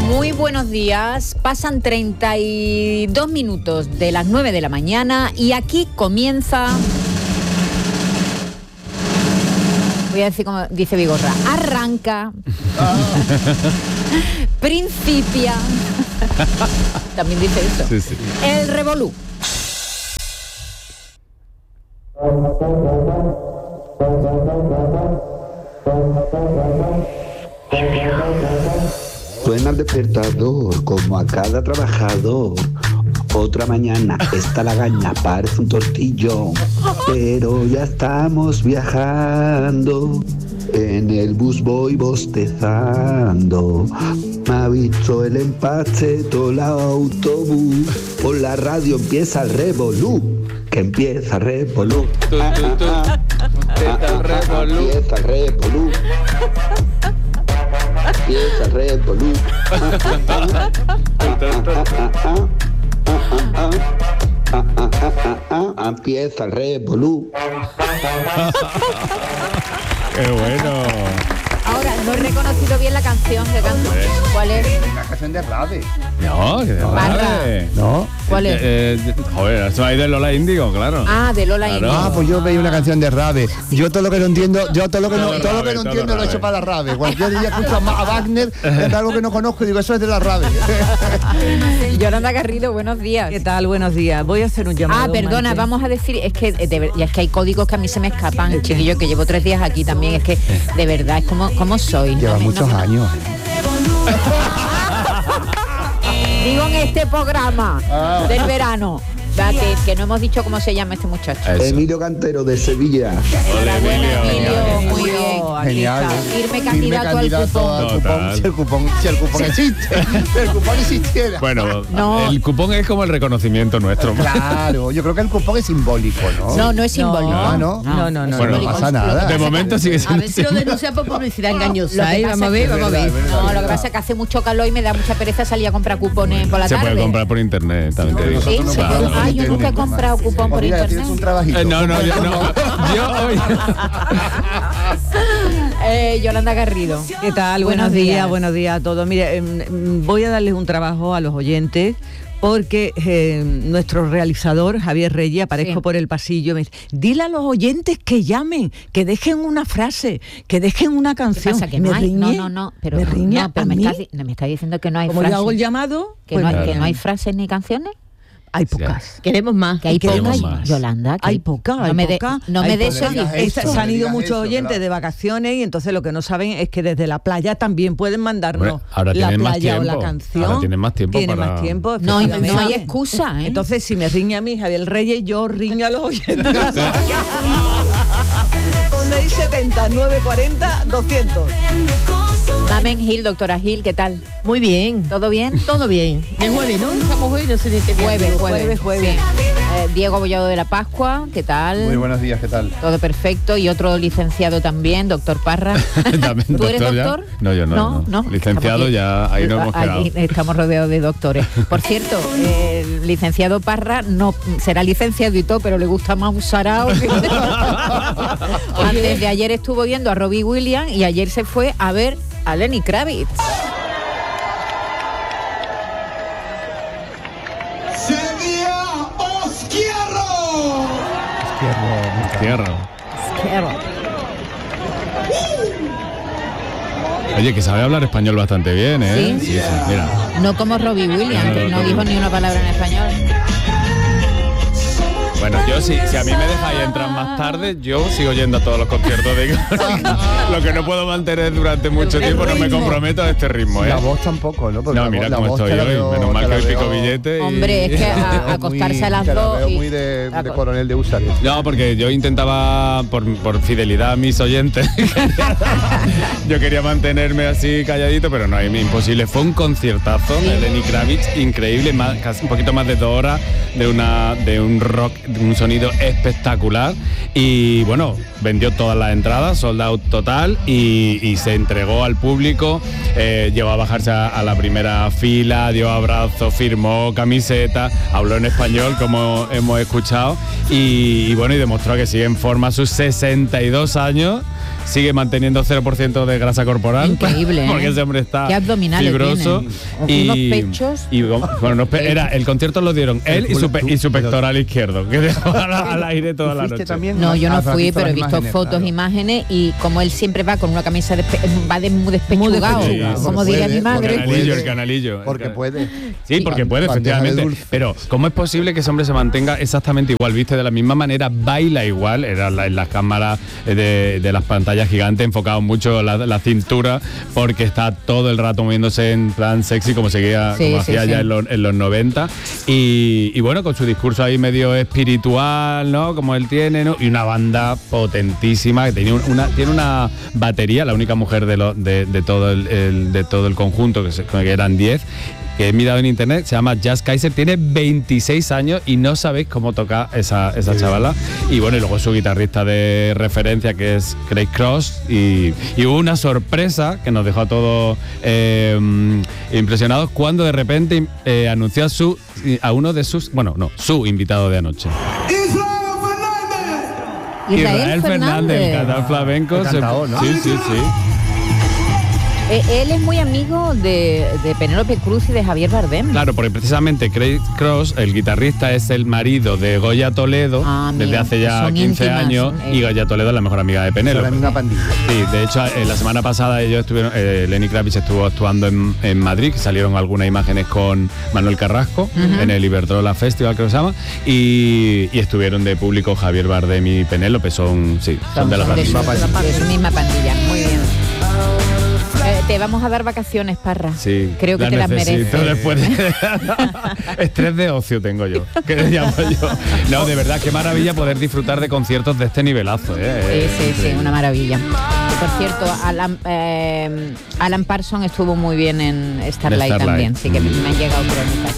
Muy buenos días, pasan 32 minutos de las 9 de la mañana y aquí comienza, voy a decir como dice Vigorra, arranca, principia, también dice eso, sí, sí. El revolú. Suena el despertador como a cada trabajador. Otra mañana esta lagaña parece un tortillón, pero ya estamos viajando. En el bus voy bostezando. Me ha visto el empache todo el autobús. Por la radio empieza el revolú. Que empieza el revolú. Empieza el revolú. Empieza el revolú. Empieza el revolú. ¡Qué bueno! Ahora, no he reconocido bien la canción que canto. ¿Cuál es? La canción de Rade. No, que de Rade. ¿No? ¿Cuál es? Joder, eso hay de Lola Índigo, claro. Ah, de Lola Índigo. Ah, pues yo veía una canción de Rade. Yo todo lo que no entiendo, todo lo que no entiendo lo he hecho para la Rade. Cualquier día escucho a Wagner, es algo que no conozco y digo, eso es de la Rade. Yolanda Garrido, buenos días. ¿Qué tal? Buenos días. Voy a hacer un llamado. Ah, perdona, vamos a decir, es que hay códigos que a mí se me escapan, chiquillo, que llevo 3 días aquí también, es que de verdad es como soy. Lleva muchos años. Digo en este programa del verano. Que no hemos dicho cómo se llama este muchacho. Emilio Cantero de Sevilla. Hola, Emilio, muy bien. Genial. Irme candidato al cupón. Si el cupón existe. Si el cupón existiera. Bueno, no. El cupón es como el reconocimiento nuestro. Claro, yo creo que el cupón es simbólico, ¿no? No es simbólico. No. Bueno, no pasa nada. De momento sigue siendo. A ver si lo denuncia por publicidad engañosa. Vamos a ver. No, lo que pasa es que hace mucho calor y me da mucha pereza salir a comprar cupones por la tarde. Se puede comprar por internet, también te digo. Sí, Claro. yo nunca he comprado cupón por internet. Tienes un trabajito. No. Yo hoy. Yolanda Garrido. ¿Qué tal? Buenos días a todos. Mire, voy a darles un trabajo a los oyentes porque nuestro realizador, Javier Reyes, aparezco por el pasillo y me dice, dile a los oyentes que llamen, que dejen una frase, que dejen una canción. ¿Qué pasa? Que me no hay, riñe, pero me riñe no, pero a me mí. está diciendo que no hay Como frases. yo hago el llamado, Que no hay frases ni canciones. hay pocas. Queremos más. Que hay Queremos pocas, más. Yolanda. Hay poca. No me des eso. Se han ido muchos oyentes de vacaciones y entonces lo que no saben es que desde la playa también pueden mandarnos Bueno, ahora la tienen más playa o la tiempo. canción. Ahora tienen más tiempo Tienen para- más tiempo. No hay efectivamente. excusa, ¿eh? Entonces, si me riña a mí Javier Reyes, yo riño a los oyentes. 670 940 200. Mamen Gil, doctora Gil, ¿qué tal? Muy bien. ¿Todo bien? Todo bien. El jueves, ¿no? Estamos hoy, no sé ni qué día. Jueves. Jueves. Sí. Diego Bollado de la Pascua, ¿qué tal? Muy buenos días, ¿qué tal? Todo perfecto. Y otro licenciado también, doctor Parra. También, ¿Tú eres ya? doctor? No, yo no. Licenciado Estamos ya, ahí no hemos quedado. Ahí estamos rodeados de doctores. Por cierto, el licenciado Parra no será licenciado y todo, pero le gusta más un sarao. Antes de ayer estuvo viendo a Robbie Williams y ayer se fue a ver a Lenny Kravitz. Izquierdo. Oye, que sabe hablar español bastante bien, ¿eh? Sí. Mira. No como Robbie Williams, que no dijo ni una palabra en español. Bueno, yo si a mí me dejáis entrar más tarde, yo sigo yendo a todos los conciertos de lo que no puedo mantener durante mucho tiempo, no me comprometo a este ritmo, ¿eh? La voz tampoco, ¿no? Porque No, mira cómo estoy hoy, menos mal que hoy pico billete. Hombre, es que acostarse a las Te la 2 veo muy de coronel de Usares. No, porque yo intentaba, por fidelidad a mis oyentes, yo quería mantenerme así calladito, pero no, es imposible. Fue un conciertazo de Lenny Kravitz, increíble, casi un poquito más de 2 horas, de un rock, de un sonido espectacular. Y bueno, vendió todas las entradas, sold out total, y se entregó al público, llegó a bajarse a la primera fila, dio abrazos, firmó camiseta, habló en español como hemos escuchado, y bueno, y demostró que sigue en forma a sus 62 años sigue manteniendo 0% de grasa corporal. Increíble, porque ese hombre está qué abdominales fibroso. tiene. Unos pechos. Y bueno, era el concierto lo dieron él y su pectoral izquierdo, que dejó al aire toda la noche. No, yo no fui, pero he visto fotos, imágenes, y como él siempre va con una camisa va muy despechugado, como diría mi madre. El canalillo. Porque puede. Sí, porque puede, efectivamente. Pero ¿cómo es posible que ese hombre se mantenga exactamente igual? Viste, de la misma manera, baila igual. Era en las cámaras de las pantallas gigantes, enfocado mucho la cintura, porque está todo el rato moviéndose en plan sexy, como hacía ya en los 90. Y bueno, con su discurso ahí medio espiritual, ¿no? Como él tiene, ¿no? Y una banda potentísima, que tiene una batería, la única mujer de todo el conjunto, que eran 10, que he mirado en internet, se llama Jazz Kaiser, tiene 26 años y no sabéis cómo toca esa chavala. Y bueno, y luego su guitarrista de referencia, que es Craig Cross, y hubo una sorpresa que nos dejó a todos impresionados cuando de repente anunció a uno de sus, su invitado de anoche. Israel Fernández, el cantor flamenco. Cantao, ¿no? Sí. Él es muy amigo de Penélope Cruz y de Javier Bardem. Claro, porque precisamente Craig Cross, el guitarrista, es el marido de Goya Toledo desde hace ya 15 años, y Goya Toledo es la mejor amiga de Penélope. Son la misma pandilla. Sí, de hecho, la semana pasada ellos estuvieron, Lenny Kravitz estuvo actuando en Madrid, que salieron algunas imágenes con Manuel Carrasco en el Iberdrola Festival, creo que se llama, y estuvieron de público Javier Bardem y Penélope, son de la misma pandilla. De su misma pandilla, muy bien. Te vamos a dar vacaciones, Parra. Sí, creo que te las mereces. Después estrés de ocio tengo yo, que le llamo yo. No, de verdad, qué maravilla poder disfrutar de conciertos de este nivelazo. Sí, una maravilla. Por cierto, Alan Parsons estuvo muy bien en Starlight también, sí, que me han llegado crónicas.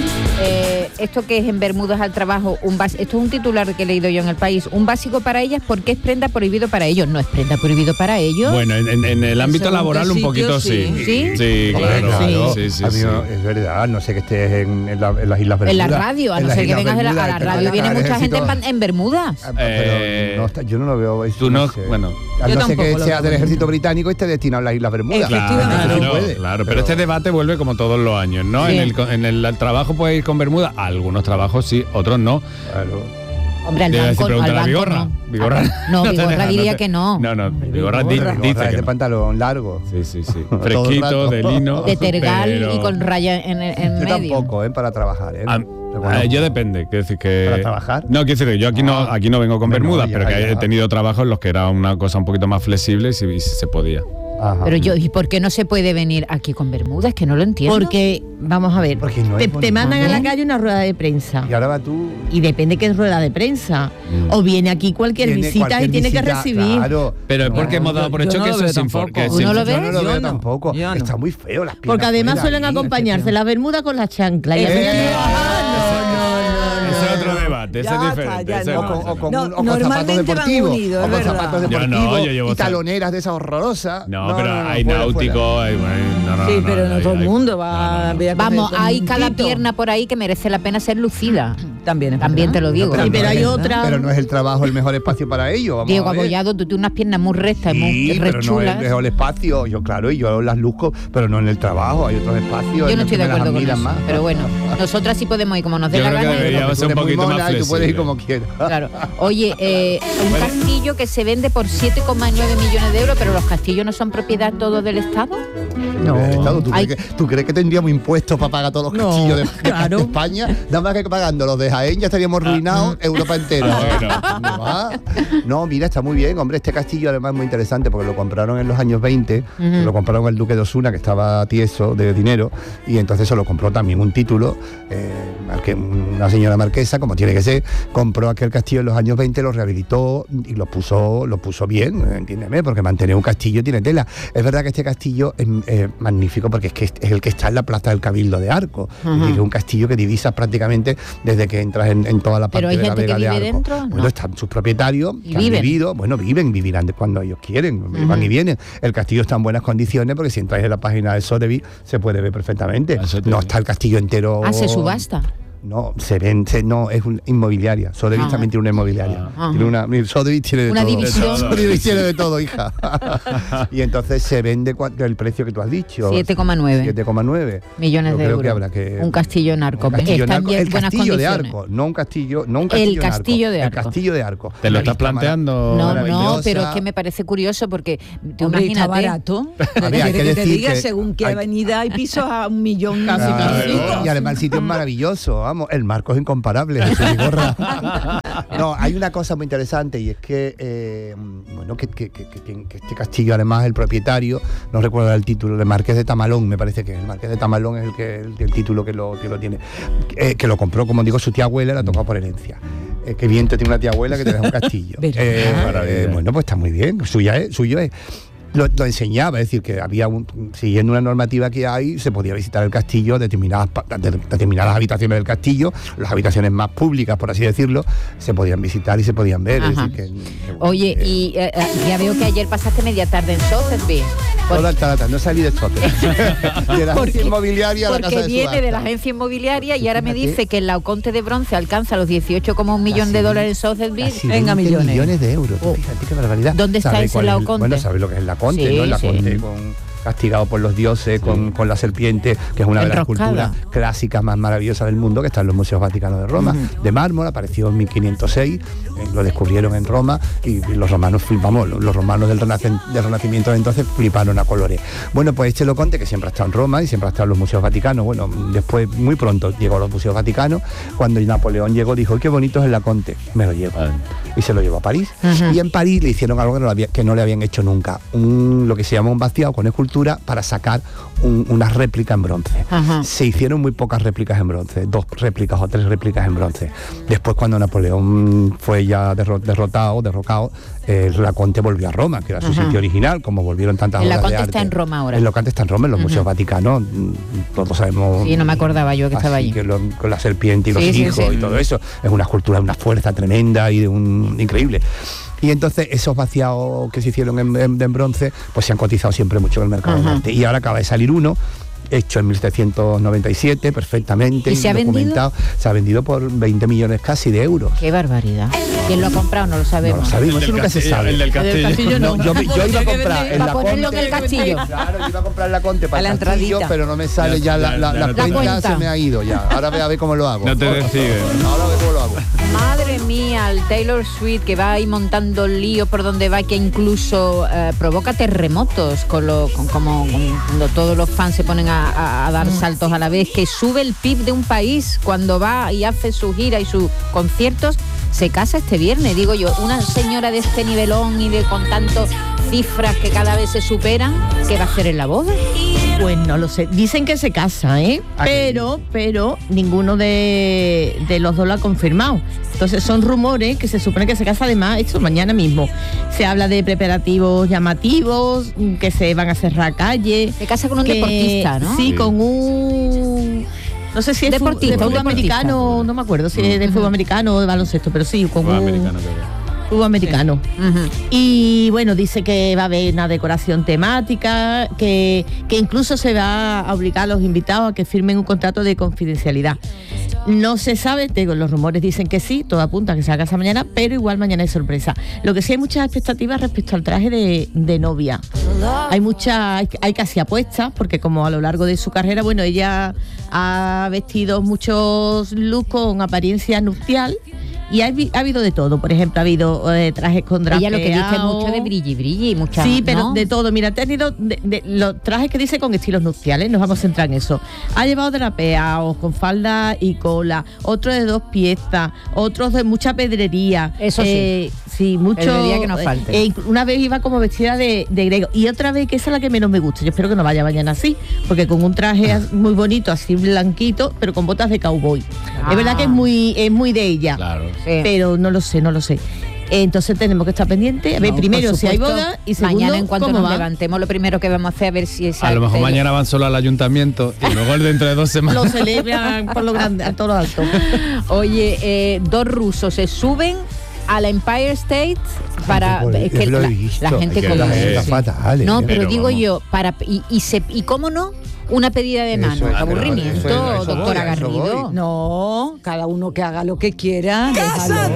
Esto que es en Bermudas al trabajo, esto es un titular que he leído yo en El País, un básico para ellas porque es prenda prohibido para ellos. No es prenda prohibido para ellos. Bueno, en el ámbito laboral un poquito sí. Sí, claro. Sí. Es verdad, no sé que estés en las Islas Bermudas. En la radio, a no ser que vengas a la radio, viene mucha gente en Bermudas. Pero yo no lo veo. Tú no, bueno. No sé que sea del ejército británico y esté destinado a las Islas Bermudas. Claro, pero este debate vuelve como todos los años, ¿no? Sí. En el trabajo puedes ir con Bermuda, algunos trabajos sí, otros no. Claro. Hombre, al banco Vigorra. no. Vigorra diría que no. No, Vigorra dice que de no. pantalón largo. Sí. Fresquito, de lino. De tergal y con raya en yo medio. Tampoco, para trabajar. Yo depende, quiero decir que... ¿Para trabajar? No, quiero decir que yo aquí no vengo con bermudas, pero que he tenido trabajos en los que era una cosa un poquito más flexible y se podía. Ajá. Pero ¿y por qué no se puede venir aquí con bermudas? Que no lo entiendo. Porque, vamos a ver, Porque no te mandan a la calle una rueda de prensa. Y ahora va tú. Y depende qué rueda de prensa. O viene aquí cualquier visita y tiene que recibir. Claro. Pero es porque hemos dado por hecho que eso es informe. ¿Tú no lo ves? Yo no lo veo Yo no. tampoco. Yo no. Está muy feo las piernas. Porque además fuera suelen ahí, acompañarse la bermuda con la chancla. Y Ese es otro debate, ese es diferente. ese es O con zapatos normalmente deportivos. van unidos, O con es verdad. zapatos Yo deportivos llevo y taloneras de esas horrorosas. No, pero hay fuera, náutico, hay, no, Sí, pero no todo el mundo va a ver. Vamos, hay cada pierna por ahí que merece la pena ser lucida. También te lo digo. Sí, pero hay otra. Pero no es el trabajo el mejor espacio para ello. Vamos Diego a ver. Abollado, tú tienes unas piernas muy rectas y muy Sí, pero no es chulas. el mejor espacio. Yo las luzco, pero no en el trabajo. Hay otros espacios. Yo en no los que estoy de me las acuerdo con admiran eso. más. Pero bueno, nosotras sí podemos ir como nos dé Yo la creo que gana. debería Tú ser un eres muy poquito mona más y tú puedes ir flexible. como quieras. Claro. Oye, un castillo que se vende por 7,9 millones de euros, pero los castillos no son propiedad todos del Estado. No. El Estado, Hay- ¿Tú crees que tendríamos impuestos para pagar todos los No, castillos de claro. España? Nada más que pagando los de Jaén ya estaríamos ruinados Europa entera. ¿Dónde va? No, mira, está muy bien, hombre. Este castillo además es muy interesante porque lo compraron en los años 20, lo compraron el duque de Osuna, que estaba tieso de dinero, y entonces se lo compró también un título, una señora marquesa, como tiene que ser, compró aquel castillo en los años 20, lo rehabilitó y lo puso bien, entiéndeme, porque mantener un castillo tiene tela. Es verdad que este castillo es magnífico porque es el que está en la Plaza del Cabildo de Arco, y que es un castillo que divisas prácticamente desde que entras en toda la parte Pero hay de la gente Vega que de vive Arco. dentro, Bueno, ¿no? están sus propietarios Y que han viven. vivido, vivirán de cuando ellos quieren, van y vienen. El castillo está en buenas condiciones porque si entráis en la página de Sotheby's se puede ver perfectamente. Eso te No digo. está el castillo entero. Se subasta. No, se vende, no, es una inmobiliaria. Sotheby's también tiene una inmobiliaria. Sotheby's tiene de una todo. división. Sotheby's tiene de todo, hija. Y entonces se vende el precio que tú has dicho. 7,9 millones de euros. Que habrá que, un castillo en Arco. El castillo de Arco, no un castillo. El castillo de Arco. El castillo de Arco. ¿Te lo estás planteando? No, pero es que me parece curioso porque tú imagínate. Está barato. Hay que te diga, según qué avenida hay pisos a 1 millón casi. Y además el sitio es maravilloso, vamos, el marco es incomparable. No, hay una cosa muy interesante y es que, que este castillo, además, el propietario, no recuerdo el título, el Marqués de Tamalón, me parece que el Marqués de Tamalón es el título que lo tiene, que lo compró, como digo, su tía abuela, la tocó por herencia. Qué bien te tiene una tía abuela que te deja un castillo. Bueno, pues está muy bien, suyo es. Lo enseñaba, es decir, que había siguiendo una normativa que hay, se podía visitar el castillo, determinadas habitaciones del castillo, las habitaciones más públicas, por así decirlo, se podían visitar y se podían ver. Es decir, oye, y ya veo que ayer pasaste media tarde en Sotheby's. Toda tarde, no salí de Sotheby's. De la agencia inmobiliaria a la casa de porque viene de la agencia inmobiliaria y ahora me dice que el Laoconte de bronce alcanza los 18,1 millones de dólares en Sotheby's. Venga, millones de euros. Fíjate qué barbaridad. ¿Dónde está ese Laoconte? Bueno, ¿sabes lo que es el Laoconte? Sí, ¿no? El Laoconte castigado por los dioses, con la serpiente, que es una de las esculturas clásicas más maravillosas del mundo, que está en los Museos Vaticanos de Roma, de mármol, apareció en 1506, lo descubrieron en Roma, y los romanos los romanos del Renacimiento de entonces fliparon a colores. Bueno, pues este Laoconte, que siempre ha estado en Roma y siempre ha estado en los Museos Vaticanos, bueno, después, muy pronto, llegó a los Museos Vaticanos. Cuando Napoleón llegó, dijo, qué bonito es el Laoconte, me lo llevo. Y se lo llevó a París. Y en París le hicieron algo que no le habían hecho nunca, lo que se llama un vaciado con escultura para sacar una réplica en bronce. Se hicieron muy pocas réplicas en bronce, 2 réplicas o 3 réplicas en bronce. Después, cuando Napoleón fue ya derrocado, el Laoconte volvió a Roma, que era su sitio original, como volvieron tantas obras de arte. El Laoconte está en Roma ahora. El Laoconte está en Roma, en los Museos Vaticanos, todos sabemos. Sí, no me acordaba yo que estaba allí. Que con la serpiente y los hijos y todo eso, es una escultura de una fuerza tremenda y increíble. Y entonces esos vaciados que se hicieron en bronce, pues se han cotizado siempre mucho en el mercado del arte. Y ahora acaba de salir uno, hecho en 1797, perfectamente, ¿y se documentado. Se ha vendido por 20 millones casi de euros. ¡Qué barbaridad! ¿Quién lo ha comprado? No lo sabemos. No lo sabemos, eso nunca se sabe. El del castillo no. Yo iba a comprar el para ponerlo en el castillo. Claro, yo iba a comprar el Laoconte para el castillo, entradita. pero no me sale la cuenta se me ha ido ya. Ahora a ver cómo lo hago. No te decides. Ahora a ver cómo lo hago. Madre mía, el Taylor Swift que va ahí montando el lío por donde va, que incluso provoca terremotos cuando todos los fans se ponen a dar saltos a la vez, que sube el PIB de un país cuando va y hace su gira y sus conciertos. Se casa este viernes, digo yo, una señora de este nivelón y con tantas cifras que cada vez se superan, ¿qué va a hacer en la boda? Pues no lo sé, dicen que se casa, pero ninguno de los dos lo ha confirmado. Entonces son rumores que se supone que se casa, además, esto mañana mismo. Se habla de preparativos llamativos, que se van a cerrar calles. Se casa con un deportista, ¿no? Sí, con un... No sé si es deportista, fútbol americano, no me acuerdo si es de fútbol americano o de baloncesto, pero sí, con fútbol americano. Y bueno, dice que va a haber una decoración temática, que incluso se va a obligar a los invitados a que firmen un contrato de confidencialidad. No se sabe, los rumores dicen que sí, todo apunta a que se haga esa mañana, pero igual mañana hay sorpresa. Lo que sí hay muchas expectativas respecto al traje de novia. Hay casi apuestas, porque como a lo largo de su carrera, bueno, ella ha vestido muchos looks con apariencia nupcial. Y ha habido de todo, por ejemplo, ha habido trajes con drapeado. Ella lo que dice es mucho de brilli, mucha. Sí, pero ¿no? de todo. Mira, ha tenido los trajes que dice con estilos nupciales, nos vamos a centrar en eso. Ha llevado drapeados, con falda y cola, otros de 2 piezas, otros de mucha pedrería. Eso sí. Sí, mucho. Pedrería que nos falte. Una vez iba como vestida de griego. Y otra vez, que esa es la que menos me gusta. Yo espero que no vaya mañana así, porque con un traje muy bonito, así blanquito, pero con botas de cowboy. Es verdad que es muy de ella. Claro. Sí. Pero no lo sé. Entonces tenemos que estar pendientes. A ver, primero si hay boda y segundo, mañana en cuanto nos levantemos, lo primero que vamos a hacer, a ver si es a lo mejor mañana van solo al ayuntamiento y luego dentro de 2 semanas lo celebran por lo grande, a todo lo alto. Oye, 2 rusos se suben al Empire State para es que la gente fatal, no, pero digo yo, y cómo no, una pedida de mano. Aburrimiento, doctora Garrido. No, cada uno que haga lo que quiera, déjalo.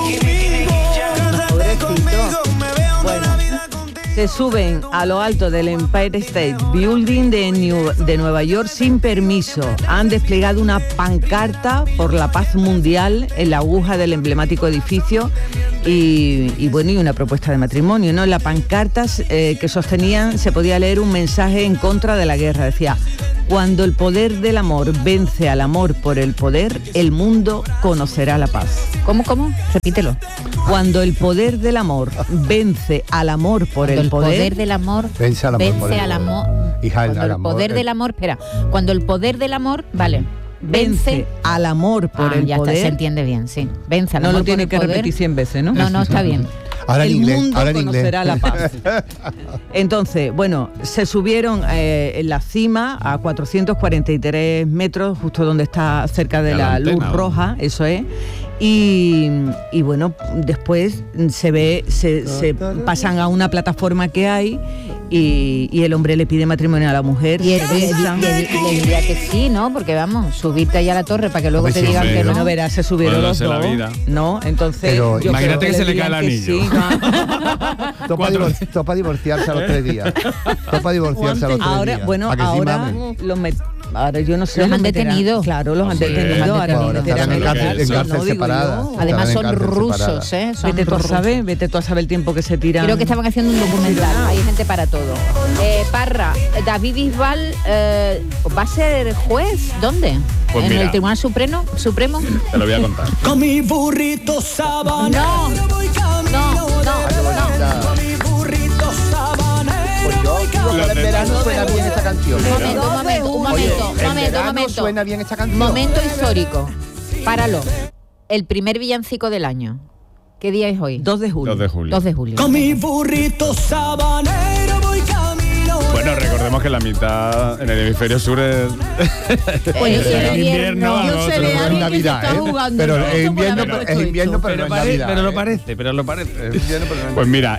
Pobrecito. Bueno, se suben a lo alto del Empire State Building de Nueva York sin permiso. Han desplegado una pancarta por la paz mundial en la aguja del emblemático edificio y una propuesta de matrimonio, ¿no? En la pancarta que sostenían se podía leer un mensaje en contra de la guerra. Decía: cuando el poder del amor vence al amor por el poder, el mundo conocerá la paz. ¿Cómo? Repítelo. Cuando el poder del amor vence al amor por el poder. El poder del amor vence al amor. Hija, el poder del amor, espera. Cuando el poder del amor, vale. Vence al amor por el ya poder. Está, se entiende bien, sí. Vence al amor. No lo tiene por el que poder. repetir 100 veces, ¿no? No, está bien. Ahora el en inglés, mundo ahora en conocerá inglés. la paz. Entonces, bueno, se subieron en la cima a 443 metros, justo donde está cerca de la luz roja, eso es. Y bueno, después se pasan a una plataforma que hay y el hombre le pide matrimonio a la mujer. Y le diría que sí, ¿no? Porque vamos, subirte allá a la torre para que luego te digan que no. No verás, se subieron los dos. ¿No? Entonces, pero imagínate que se le cae el anillo. Sí, Topa divorciarse a los 3 días. Topa divorciarse a los 3 ahora, días. bueno, ahora yo no sé. Los han detenido. Claro, los han detenido. Ahora están en cárcel separada. Además son rusos, ¿eh? Vete tú a saber el tiempo que se tiran. Creo que estaban haciendo un documental. Hay gente para todo. Parra, David Bisbal va a ser juez. ¿dónde? Pues ¿En mira, el Tribunal Supremo? Te lo voy a contar. Con mi burrito sabanero voy camino con mi burrito sabanero voy camino. En verano suena bien esta canción. Un momento. Suena bien esta canción. Momento histórico. Páralo. El primer villancico del año. ¿Qué día es hoy? 2 de julio. 2 de julio. Con mi burrito sabanero voy camino. Bueno, recordemos que la mitad en el hemisferio sur es invierno. Yo sé de alguien que se está jugando. Pero ¿no? es invierno, pero no es Navidad. Pero lo parece. Pues mira,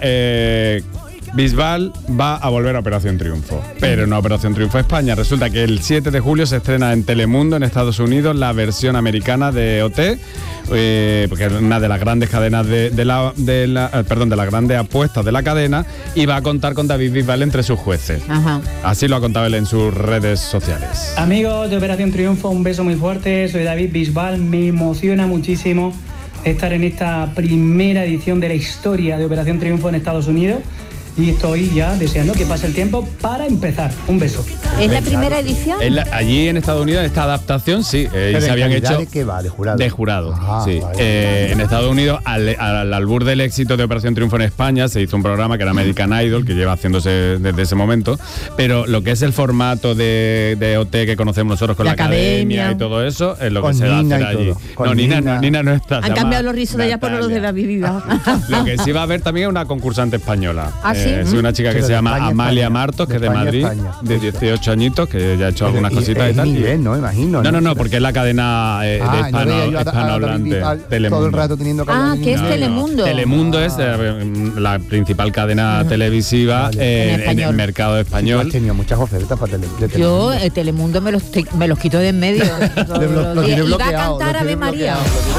Bisbal va a volver a Operación Triunfo, pero no a Operación Triunfo España. Resulta que el 7 de julio se estrena en Telemundo, en Estados Unidos, la versión americana de OT, porque es una de las grandes cadenas de las grandes apuestas de la cadena, y va a contar con David Bisbal entre sus jueces. Ajá. Así lo ha contado él en sus redes sociales. Amigos de Operación Triunfo, un beso muy fuerte. Soy David Bisbal. Me emociona muchísimo estar en esta primera edición de la historia de Operación Triunfo en Estados Unidos. Y estoy ya deseando que pase el tiempo para empezar. Un beso. ¿Es la primera edición? Allí en Estados Unidos, esta adaptación, sí, se habían hecho... ¿De qué va? ¿De jurado? De jurado, sí. Vale. En Estados Unidos, al albur del éxito de Operación Triunfo en España, se hizo un programa que era American Idol, que lleva haciéndose desde ese momento, pero lo que es el formato de OT que conocemos nosotros con la academia y todo eso, es lo que se va a hacer allí. No, Nina no está. Han cambiado los rizos de allá por los de David Bisbal. Lo que sí va a haber también es una concursante española. ¿Ah, sí? Es una chica que se llama Amalia Martos, que es de Madrid, de 18 añitos, que ya ha hecho algunas cositas y tal. En inglés, ¿no? Imagino. No, porque es la cadena de hispanohablante. Todo el rato teniendo cadena. ¿qué es Telemundo? Telemundo es la principal cadena televisiva en el mercado español. Has tenido muchas ofertas para Telemundo. Yo, el Telemundo me los quito de en medio. Lo tiene Y va a bloqueado. cantar Ave María.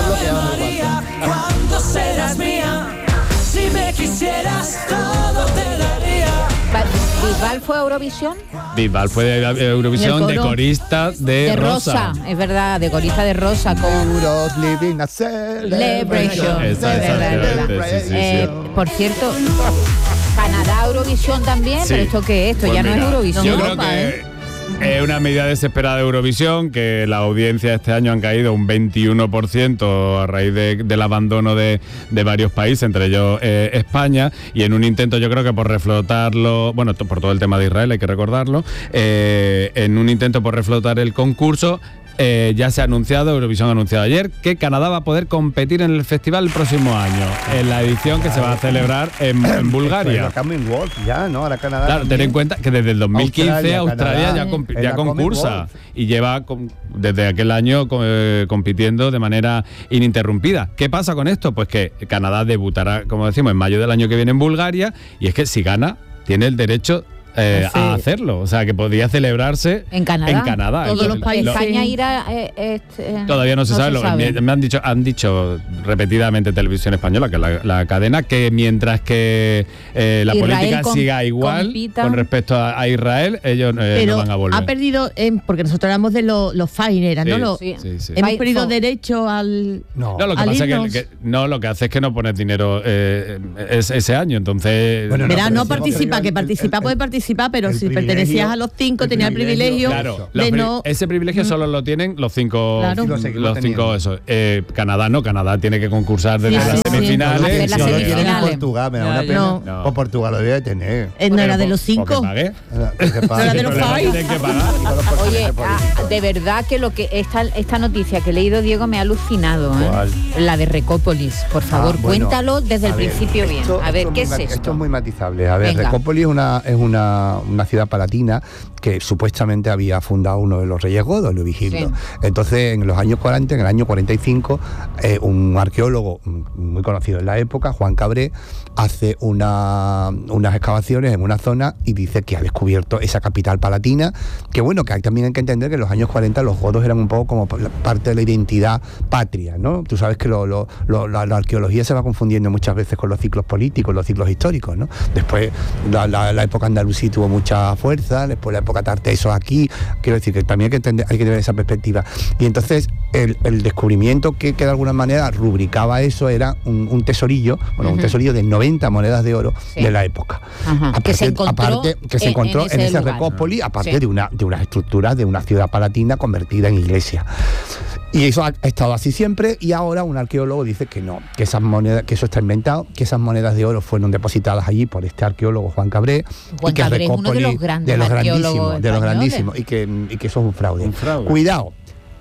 ¿Cuándo serás mía? Si me quisieras todo te daría. ¿Bisbal fue a Eurovisión? Bisbal fue de Eurovisión, de corista de Rosa. Es verdad, de corista de Rosa con Living a Celebration. Exactamente. Por cierto, Canadá Eurovisión también, Sí. pero ¿esto qué es? Esto Pues ya no mira, es Eurovisión. Yo creo que es una medida desesperada de Eurovisión, que la audiencia este año han caído un 21% a raíz del abandono de varios países, entre ellos España, y en un intento, yo creo que por reflotarlo, bueno, por todo el tema de Israel hay que recordarlo, en un intento por reflotar el concurso, ya se ha anunciado, Eurovisión ha anunciado ayer, que Canadá va a poder competir en el festival el próximo año, en la edición que se va a celebrar en Bulgaria. Ya, ¿no? Ahora Canadá. Claro, ten en cuenta que desde el 2015 Australia Canadá, ya concursa y lleva desde aquel año compitiendo de manera ininterrumpida. ¿Qué pasa con esto? Pues que Canadá debutará, como decimos, en mayo del año que viene en Bulgaria, y es que si gana, tiene el derecho a hacerlo, o sea, que podía celebrarse en Canadá. Todos los países. España irá. Todavía no se sabe. Me han dicho repetidamente Televisión Española, que la cadena, que mientras que la política siga igual compita con respecto a Israel, ellos no van a volver. Ha perdido, porque nosotros hablamos de los Faineras, ¿no? Sí. Hemos perdido derecho al. No, lo que pasa es que lo que hace es que no pones dinero ese año, entonces. Bueno, no participa, que participa puede participar, pero si pertenecías a los 5 tenía el privilegio de no. Ese privilegio solo lo tienen los 5. Claro. Los 5 eso. Canadá no, Canadá tiene que concursar desde las semifinales. No lo tiene en Portugal, me da una pena. No. O Portugal lo debe tener. No era de los 5. No era de los 5. Oye, de verdad que lo que esta noticia que he leído, Diego, me ha alucinado. La de Recópolis, por favor, cuéntalo desde el principio bien. A ver, ¿qué es esto? Esto es muy matizable. A ver, Recópolis es una ciudad palatina que supuestamente había fundado uno de los reyes godos, Leovigildo. Sí. Entonces, en los años 40, en el año 45, un arqueólogo muy conocido en la época, Juan Cabré, hace unas excavaciones en una zona y dice que ha descubierto esa capital palatina, que bueno, que también hay que entender que en los años 40 los godos eran un poco como parte de la identidad patria, ¿no? Tú sabes que la arqueología se va confundiendo muchas veces con los ciclos políticos, los ciclos históricos, ¿no? Después la época andalusí tuvo mucha fuerza, después la época tarteso aquí, quiero decir que también hay que tener esa perspectiva. Y entonces el descubrimiento que de alguna manera rubricaba eso era un tesorillo, un tesorillo de 90 monedas de oro de la época. Que se encontró en ese Recópolis, aparte de unas estructuras de una ciudad palatina convertida en iglesia. Y eso ha estado así siempre, y ahora un arqueólogo dice que no, que esas monedas, que eso está inventado, que esas monedas de oro fueron depositadas allí por este arqueólogo Juan Cabré. Juan Cabré es uno de los grandes grandísimos, y que eso es un fraude. Cuidado.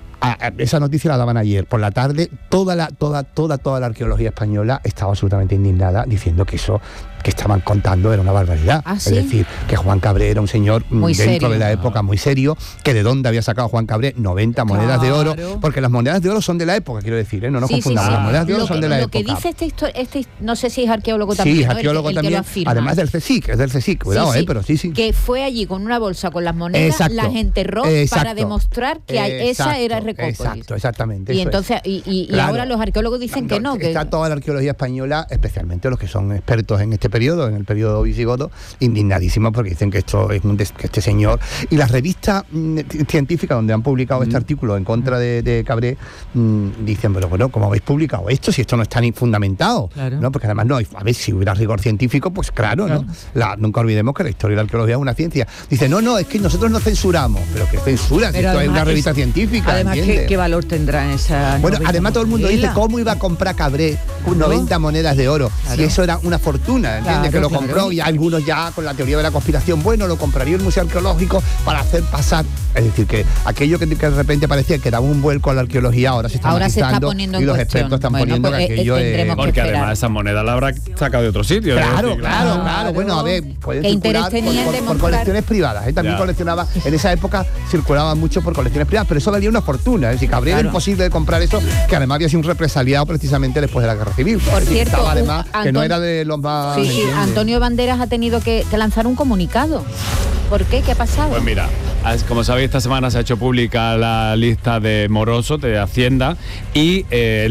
Esa noticia la daban ayer por la tarde. Toda la arqueología española estaba absolutamente indignada diciendo que eso que estaban contando era una barbaridad. ¿Sí? Es decir, que Juan Cabré era un señor muy dentro serio de la época muy serio, que de dónde había sacado Juan Cabré 90 monedas de oro, porque las monedas de oro son de la época, quiero decir, no nos confundamos. Las monedas de oro son de la época. Lo que dice este no sé si es arqueólogo también. Sí, es arqueólogo también, además del CSIC, cuidado, pero sí. Que fue allí con una bolsa con las monedas, las enterró para demostrar que esa era Recópolis. Exactamente. Y entonces, y ahora los arqueólogos dicen que no. Está toda la arqueología española, especialmente los que son expertos en este periodo, en el periodo visigodo, indignadísimos porque dicen que esto es que este señor. Y las revistas científicas donde han publicado este artículo en contra de Cabré dicen, pero bueno, ¿cómo habéis publicado esto si esto no está ni fundamentado? Claro. ¿No? Porque además a ver, si hubiera rigor científico, pues claro. ¿No? Nunca olvidemos que la historia de la arqueología es una ciencia. Dice, no, es que nosotros no censuramos, pero que censura, si esto es una revista científica. Además, ¿qué valor tendrá esa? Bueno, además todo el mundo dice, ¿cómo iba a comprar Cabré 90 monedas de oro? Si eso era una fortuna, ¿entiendes? Que lo compró, y algunos ya con la teoría de la conspiración, bueno, lo compraría el Museo Arqueológico para hacer pasar. Es decir, que aquello que de repente parecía que daba un vuelco a la arqueología, ahora se está poniendo y los expertos están poniendo que aquello es... Porque además esas monedas las habrá sacado de otro sitio. Claro. Bueno, a ver, pueden circular por colecciones privadas. También coleccionaba, en esa época circulaba mucho por colecciones privadas, pero eso valía una fortuna. Es decir, que habría imposible de comprar eso, que además había sido un represaliado precisamente después de la Guerra Civil. Por cierto, además, que no era de los más... Sí, Antonio Banderas ha tenido que lanzar un comunicado. ¿Por qué? ¿Qué ha pasado? Pues mira, como sabéis, esta semana se ha hecho pública la lista de morosos de Hacienda y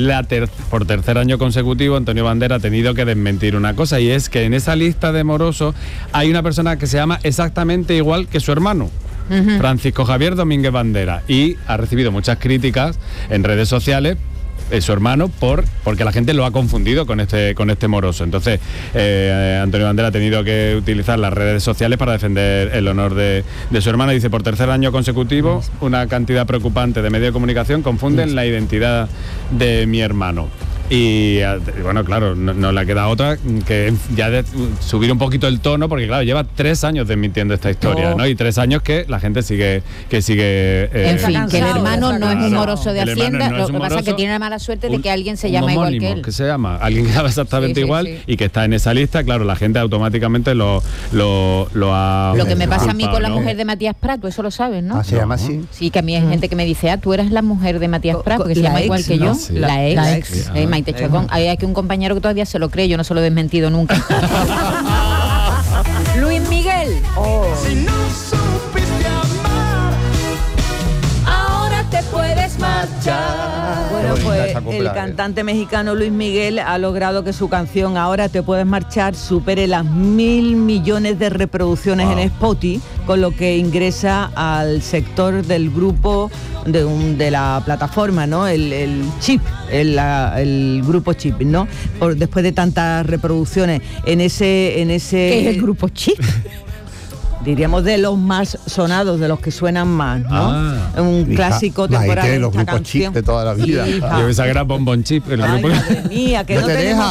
por tercer año consecutivo Antonio Banderas ha tenido que desmentir una cosa, y es que en esa lista de morosos hay una persona que se llama exactamente igual que su hermano. Francisco Javier Domínguez Banderas, y ha recibido muchas críticas en redes sociales su hermano porque la gente lo ha confundido con este moroso. Entonces Antonio Banderas ha tenido que utilizar las redes sociales para defender el honor de su hermano. Dice, por tercer año consecutivo una cantidad preocupante de medios de comunicación confunden la identidad de mi hermano. Y bueno, claro, no le ha quedado otra que ya subir un poquito el tono, porque claro, lleva 3 años desmintiendo esta historia, ¿no? Y 3 años que la gente sigue en fin, que el hermano no es un moroso de Hacienda, lo que pasa es que tiene la mala suerte de que alguien se llama igual que él. Que se llama, alguien que llama exactamente igual y que está en esa lista, claro, la gente automáticamente lo ha... Lo que me pasa a mí con la mujer de Matías Prat, eso lo sabes, ¿no? ¿Se llama así? Sí, que a mí hay gente que me dice, tú eres la mujer de Matías Prat, porque se llama igual que yo. La ex. Maite Chacón. Hay aquí un compañero que todavía se lo cree, yo no se lo he desmentido nunca. Luis Miguel bonita esa copla. El cantante mexicano Luis Miguel ha logrado que su canción Ahora te puedes marchar supere las 1.000 millones de reproducciones en Spotify, con lo que ingresa al sector del grupo de la plataforma, ¿no? El Chip, el grupo Chip, ¿no? Después de tantas reproducciones en ese ¿Qué es el grupo Chip? Diríamos de los más sonados, de los que suenan más, ¿no? Un clásico temporal. Los grupos Chip de toda la vida. Yo pensaba que era Bon Bon Chip. Ay, madre mía, que no tenemos